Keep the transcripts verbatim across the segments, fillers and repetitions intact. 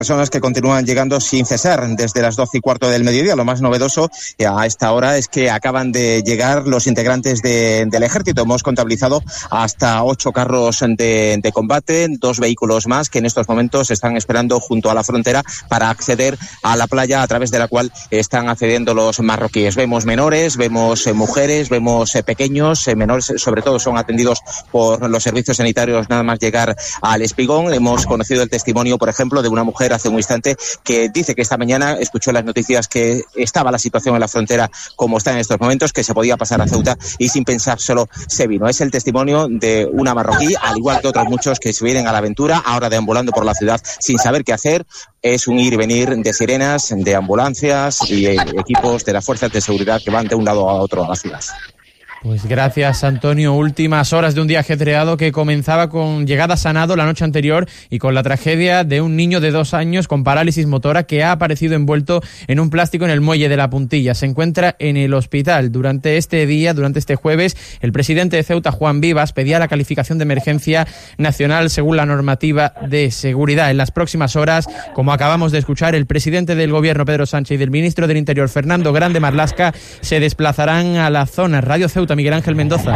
Personas que continúan llegando sin cesar desde las doce y cuarto del mediodía. Lo más novedoso a esta hora es que acaban de llegar los integrantes de, del ejército. Hemos contabilizado hasta ocho carros de, de combate, dos vehículos más que en estos momentos están esperando junto a la frontera para acceder a la playa a través de la cual están accediendo los marroquíes. Vemos menores, vemos eh, mujeres, vemos eh, pequeños, eh, menores sobre todo son atendidos por los servicios sanitarios nada más llegar al Espigón. Hemos conocido el testimonio, por ejemplo, de una mujer hace un instante que dice que esta mañana escuchó las noticias que estaba la situación en la frontera como está en estos momentos, que se podía pasar a Ceuta y sin pensárselo se vino. Es el testimonio de una marroquí, al igual que otros muchos que se vienen a la aventura, ahora deambulando por la ciudad sin saber qué hacer. Es un ir y venir de sirenas, de ambulancias y eh, equipos de las fuerzas de seguridad que van de un lado a otro a la ciudad. Pues gracias, Antonio. Últimas horas de un día ajetreado que comenzaba con llegada a Sanado la noche anterior y con la tragedia de un niño de dos años con parálisis motora que ha aparecido envuelto en un plástico en el muelle de la Puntilla. Se encuentra en el hospital. Durante este día, durante este jueves, el presidente de Ceuta, Juan Vivas, pedía la calificación de emergencia nacional según la normativa de seguridad. En las próximas horas, como acabamos de escuchar, el presidente del gobierno, Pedro Sánchez, y del ministro del Interior, Fernando Grande Marlaska, se desplazarán a la zona. Radio Ceuta, Miguel Ángel Mendoza.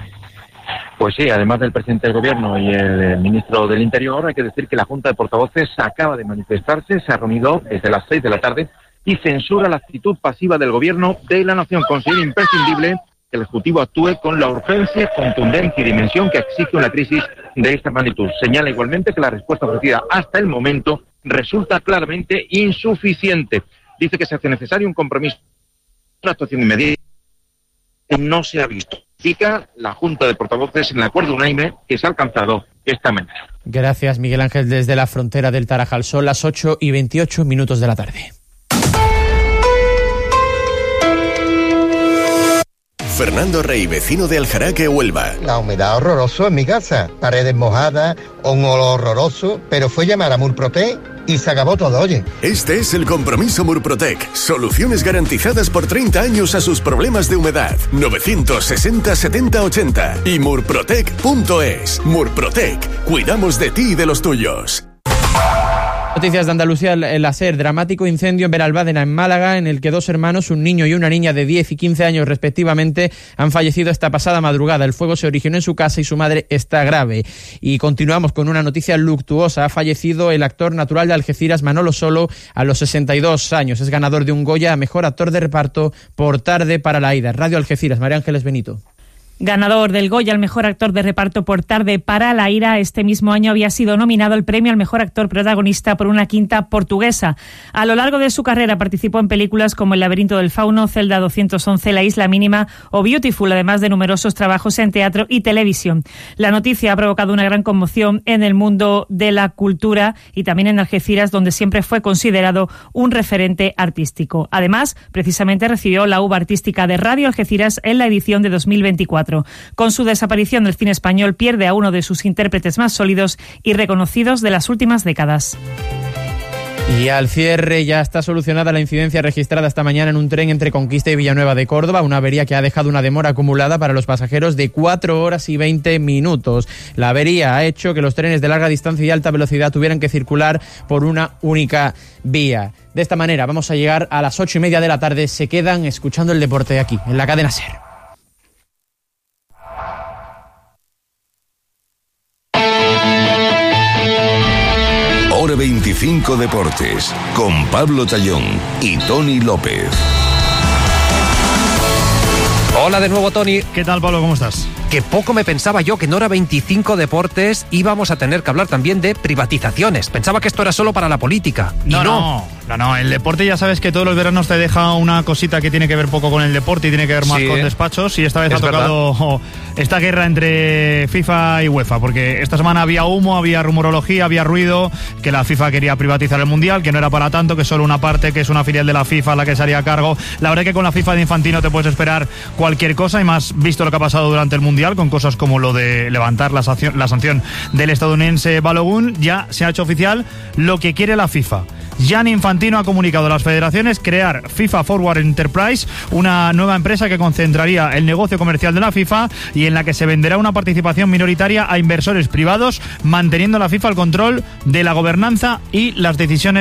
Pues sí, además del presidente del gobierno y el ministro del Interior, hay que decir que la Junta de Portavoces acaba de manifestarse, se ha reunido desde las seis de la tarde y censura la actitud pasiva del gobierno de la nación. Considera imprescindible que el Ejecutivo actúe con la urgencia, contundencia y dimensión que exige una crisis de esta magnitud. Señala igualmente que la respuesta ofrecida hasta el momento resulta claramente insuficiente. Dice que se hace necesario un compromiso, una actuación inmediata. No se ha visto. Indica la Junta de Portavoces en el acuerdo unánime que se ha alcanzado esta mañana. Gracias, Miguel Ángel, desde la frontera del Tarajal. Son las ocho y veintiocho minutos de la tarde. Fernando Rey, vecino de Aljaraque, Huelva. La humedad horroroso en mi casa, paredes mojadas, un olor horroroso, pero fue llamar a Murprotec y se acabó todo, oye. Este es el compromiso Murprotec. Soluciones garantizadas por treinta años a sus problemas de humedad. novecientos sesenta setenta ochenta y murprotec punto es. Murprotec. Cuidamos de ti y de los tuyos. Noticias de Andalucía, el SER, dramático incendio en Benalmádena, en Málaga, en el que dos hermanos, un niño y una niña de diez y quince años respectivamente, han fallecido esta pasada madrugada. El fuego se originó en su casa y su madre está grave. Y continuamos con una noticia luctuosa. Ha fallecido el actor natural de Algeciras, Manolo Solo, a los sesenta y dos años. Es ganador de un Goya a mejor actor de reparto por Tarde para la Aida. Radio Algeciras, María Ángeles Benito. Ganador del Goya al mejor actor de reparto por Tarde para la Ira, este mismo año había sido nominado al premio al mejor actor protagonista por Una quinta portuguesa. A lo largo de su carrera participó en películas como El laberinto del fauno, Celda doscientos once, La isla mínima o Beautiful, además de numerosos trabajos en teatro y televisión. La noticia ha provocado una gran conmoción en el mundo de la cultura y también en Algeciras, donde siempre fue considerado un referente artístico. Además, precisamente recibió la uva artística de Radio Algeciras en la edición de dos mil veinticuatro. Con su desaparición, el cine español pierde a uno de sus intérpretes más sólidos y reconocidos de las últimas décadas. Y al cierre ya está solucionada la incidencia registrada esta mañana en un tren entre Conquista y Villanueva de Córdoba, una avería que ha dejado una demora acumulada para los pasajeros de cuatro horas y veinte minutos. La avería ha hecho que los trenes de larga distancia y alta velocidad tuvieran que circular por una única vía. De esta manera vamos a llegar a las ocho y media de la tarde. Se quedan escuchando el deporte aquí, en la cadena SER. Hora veinticinco Deportes, con Pablo Tallón y Tony López. Hola de nuevo, Tony. ¿Qué tal, Pablo? ¿Cómo estás? Que poco me pensaba yo que en Hora veinticinco Deportes íbamos a tener que hablar también de privatizaciones. Pensaba que esto era solo para la política. No, y no. no, no, no. El deporte ya sabes que todos los veranos te deja una cosita que tiene que ver poco con el deporte y tiene que ver más sí, con despachos. Y esta vez ha tocado verdad. esta guerra entre FIFA y UEFA, porque esta semana había humo, había rumorología, había ruido, que la FIFA quería privatizar el Mundial, que no era para tanto, que solo una parte, que es una filial de la FIFA la que se haría cargo. La verdad es que con la FIFA de Infantino te puedes esperar cualquier cosa, y más visto lo que ha pasado durante el Mundial, con cosas como lo de levantar la sanción, la sanción del estadounidense Balogun. Ya se ha hecho oficial lo que quiere la FIFA. Gianni Infantino ha comunicado a las federaciones crear FIFA Forward Enterprise, una nueva empresa que concentraría el negocio comercial de la FIFA y en la que se venderá una participación minoritaria a inversores privados, manteniendo la FIFA el control de la gobernanza y las decisiones